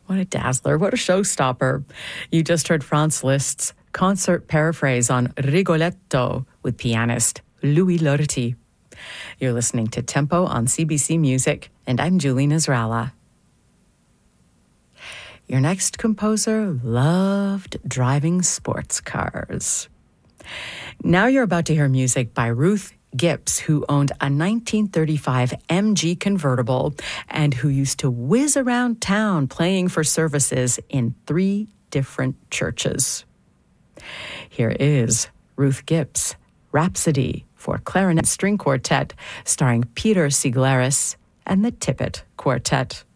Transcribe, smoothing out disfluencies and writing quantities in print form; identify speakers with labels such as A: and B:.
A: What a dazzler. What a showstopper. You just heard Franz Liszt's concert paraphrase on Rigoletto with pianist Louis Lorti. You're listening to Tempo on CBC Music, and I'm Julie Nasrallah. Your next composer loved driving sports cars. Now you're about to hear music by Ruth Gibbs, who owned a 1935 MG convertible and who used to whiz around town playing for services in 3 different churches. Here is Ruth Gibbs' Rhapsody for Clarinet String Quartet, starring Peter Siglaris and the Tippett Quartet.